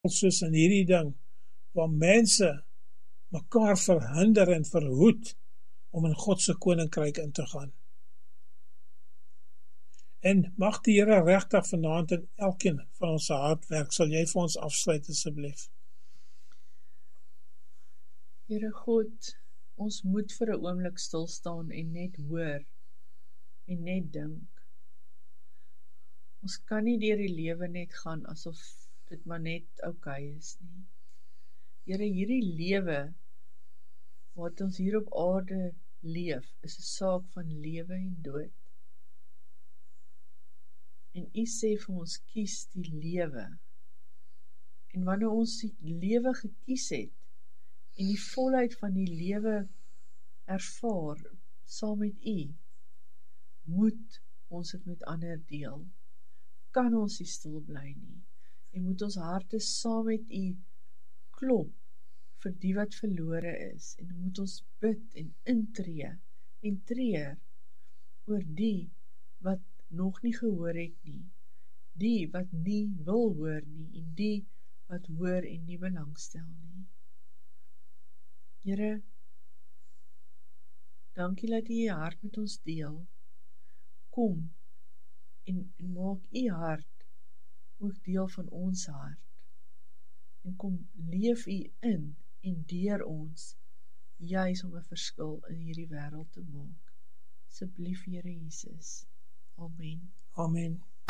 soos in hierdie ding, waar mense mekaar verhinder en verhoed om in God se koninkryk in te gaan. En mag die Here regtig vanaand in elkeen van ons hart werk. Sal jy vir ons afsluit asseblief? Here God, ons moet vir 'n oomblik stil staan en net hoor en net dink. Ons kan nie deur die lewe net gaan asof dit maar net oukei is nie. Here, hierdie lewe wat ons hier op aarde leef, is 'n saak van lewe en dood. En U sê vir ons, kies die lewe. En wanneer ons die lewe gekies het, en die volheid van die lewe ervaar, saam met U, moet ons dit met ander deel. Kan ons nie stil bly nie, en moet ons harte saam met U klop, vir die wat verlore is, en moet ons bid en intree, en treur, oor die wat nog nie gehoor het nie, die wat nie wil hoor nie, en die wat hoor en nie belangstel nie. Here, dankie dat U U hart met ons deel. Kom en maak U hart ook deel van ons hart. En kom leef U in en deur ons, juis om 'n verskil in hierdie wêreld te maak. Asseblief, Here Jesus. Amen. Amen.